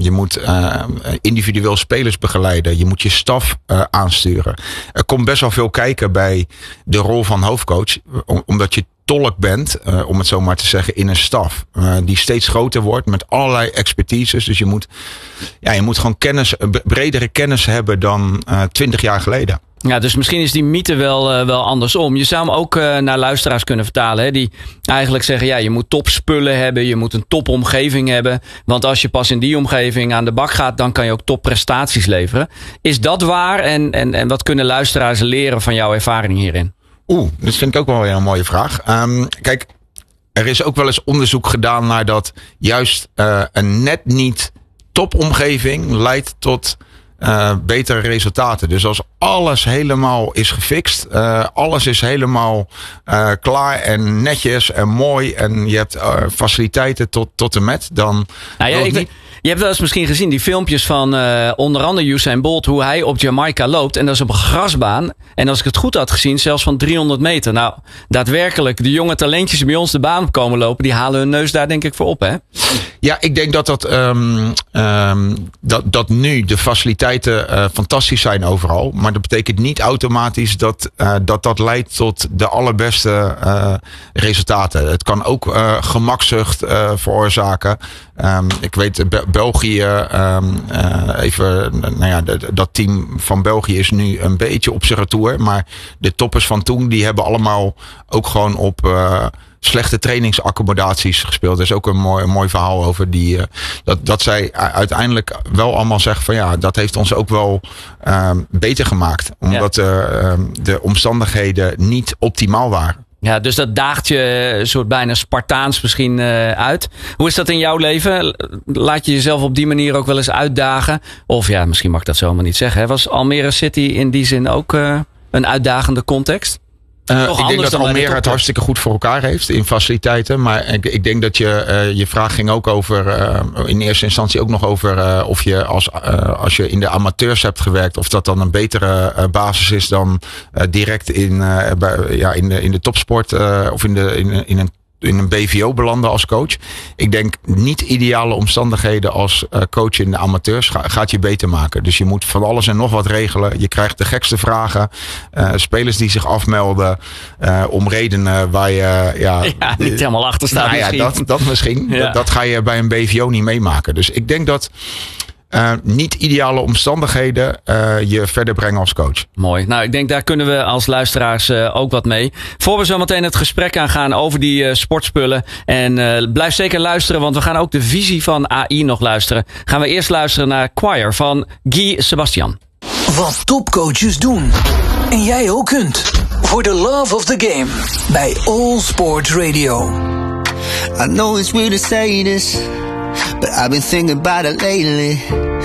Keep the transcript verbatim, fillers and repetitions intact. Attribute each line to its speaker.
Speaker 1: je moet uh, individueel spelers begeleiden. Je moet je staf uh, aansturen. Er komt best wel veel kijken bij de rol van hoofdcoach. Om, omdat je tolk bent, uh, om het zo maar te zeggen, in een staf. Uh, die steeds groter wordt met allerlei expertises. Dus je moet, ja, je moet gewoon kennis, bredere kennis hebben dan twintig uh, jaar geleden.
Speaker 2: Ja, dus misschien is die mythe wel, uh, wel andersom. Je zou hem ook uh, naar luisteraars kunnen vertalen. Hè, die eigenlijk zeggen, ja, je moet topspullen hebben. Je moet een topomgeving hebben. Want als je pas in die omgeving aan de bak gaat, dan kan je ook topprestaties leveren. Is dat waar? En, en, en wat kunnen luisteraars leren van jouw ervaring hierin?
Speaker 1: Oeh, dat vind ik ook wel weer een mooie vraag. Um, kijk, er is ook wel eens onderzoek gedaan naar dat juist uh, een net niet topomgeving leidt tot uh, betere resultaten. Dus als alles helemaal is gefixt, uh, alles is helemaal uh, klaar en netjes en mooi en je hebt uh, faciliteiten tot, tot en met, dan...
Speaker 2: Nou ja, ik niet... Je hebt wel eens misschien gezien die filmpjes van uh, onder andere Usain Bolt, hoe hij op Jamaica loopt. En dat is op een grasbaan. En als ik het goed had gezien, zelfs van driehonderd meter. Nou, daadwerkelijk, de jonge talentjes die bij ons de baan op komen lopen, die halen hun neus daar denk ik voor op, hè?
Speaker 1: Ja, ik denk dat dat, um, um, dat, dat nu de faciliteiten uh, fantastisch zijn overal. Maar dat betekent niet automatisch dat uh, dat, dat leidt tot de allerbeste uh, resultaten. Het kan ook uh, gemakzucht uh, veroorzaken. Um, ik weet, Be- België, um, uh, even, nou ja, de, dat team van België is nu een beetje op zijn retour. Maar de toppers van toen, die hebben allemaal ook gewoon op uh, slechte trainingsaccommodaties gespeeld. Er is ook een mooi, een mooi verhaal over die, uh, dat, dat zij uiteindelijk wel allemaal zeggen van ja, dat heeft ons ook wel um, beter gemaakt. Omdat ja. uh, um, de omstandigheden niet optimaal waren.
Speaker 2: Ja, dus dat daagt je een soort bijna Spartaans misschien uh, uit. Hoe is dat in jouw leven? Laat je jezelf op die manier ook wel eens uitdagen? Of ja, misschien mag ik dat zomaar niet zeggen. Hè? Was Almere City in die zin ook uh, een uitdagende context?
Speaker 1: Uh, ik denk dat Almere het hartstikke goed voor elkaar heeft in faciliteiten. Maar ik, ik denk dat je, uh, je vraag ging ook over, uh, in eerste instantie ook nog over uh, of je als, uh, als je in de amateurs hebt gewerkt, of dat dan een betere uh, basis is dan uh, direct in, uh, bij, ja, in, de, in de topsport uh, of in, de, in, in een in een B V O belanden als coach. Ik denk niet ideale omstandigheden als uh, coach in de amateurs ga, gaat je beter maken. Dus je moet van alles en nog wat regelen. Je krijgt de gekste vragen. Uh, spelers die zich afmelden uh, om redenen waar je... Ja,
Speaker 2: ja niet helemaal achter staat
Speaker 1: nou
Speaker 2: misschien.
Speaker 1: Ja, dat, dat misschien.
Speaker 2: Ja.
Speaker 1: Dat, dat ga je bij een B V O niet meemaken. Dus ik denk dat Uh, niet ideale omstandigheden uh, je verder brengen als coach.
Speaker 2: Mooi. Nou, ik denk daar kunnen we als luisteraars uh, ook wat mee. Voor we zo meteen het gesprek aangaan over die uh, sportspullen. En uh, blijf zeker luisteren, want we gaan ook de visie van A I nog luisteren. Gaan we eerst luisteren naar Choir van Guy Sebastian.
Speaker 3: Wat topcoaches doen. En jij ook kunt. For the love of the game. Bij All Sports Radio.
Speaker 4: I know it's weird to say this, but I've been thinking about it lately.